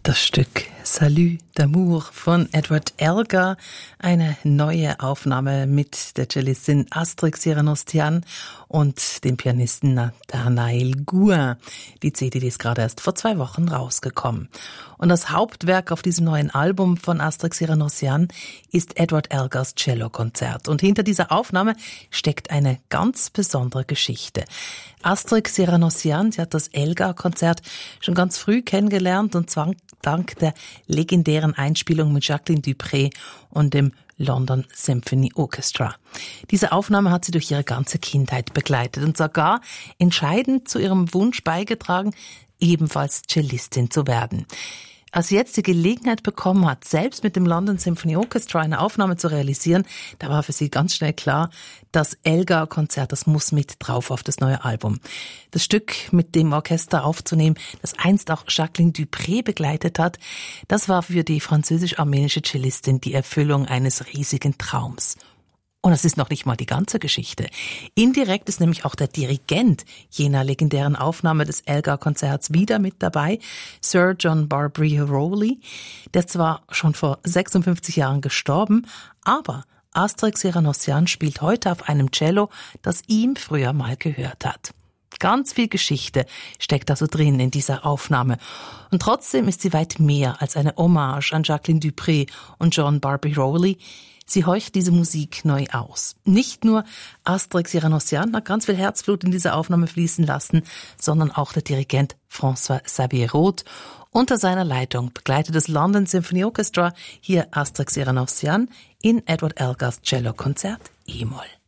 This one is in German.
Das Stück Salut d'amour von Edward Elgar, eine neue Aufnahme mit der Cellistin Astrid Cyranostyan und dem Pianisten Nathanael Gouin. Die CD ist gerade erst vor 2 Wochen rausgekommen. Und das Hauptwerk auf diesem neuen Album von Astrid Cyranostyan ist Edward Elgars Cellokonzert. Und hinter dieser Aufnahme steckt eine ganz besondere Geschichte. Astrid Cyranostyan, sie hat das Elgar-Konzert schon ganz früh kennengelernt und zwar dank der legendären Einspielung mit Jacqueline du Pré und dem London Symphony Orchestra. Diese Aufnahme hat sie durch ihre ganze Kindheit begleitet und sogar entscheidend zu ihrem Wunsch beigetragen, ebenfalls Cellistin zu werden. Als sie jetzt die Gelegenheit bekommen hat, selbst mit dem London Symphony Orchestra eine Aufnahme zu realisieren, da war für sie ganz schnell klar, das Elgar-Konzert, das muss mit drauf auf das neue Album. Das Stück mit dem Orchester aufzunehmen, das einst auch Jacqueline du Pré begleitet hat, das war für die französisch-armenische Cellistin die Erfüllung eines riesigen Traums. Und das ist noch nicht mal die ganze Geschichte. Indirekt ist nämlich auch der Dirigent jener legendären Aufnahme des Elgar-Konzerts wieder mit dabei, Sir John Barbary Rowley. Der ist zwar schon vor 56 Jahren gestorben, aber Astrid Cyranostyan spielt heute auf einem Cello, das ihm früher mal gehört hat. Ganz viel Geschichte steckt also drin in dieser Aufnahme. Und trotzdem ist sie weit mehr als eine Hommage an Jacqueline du Pré und John Barbary Rowley. Sie heucht diese Musik neu aus. Nicht nur Astrid Cyranostyan hat ganz viel Herzblut in diese Aufnahme fließen lassen, sondern auch der Dirigent François-Xavier Roth. Unter seiner Leitung begleitet das London Symphony Orchestra hier Astrid Cyranostyan in Edward Elgars Cellokonzert E-Moll.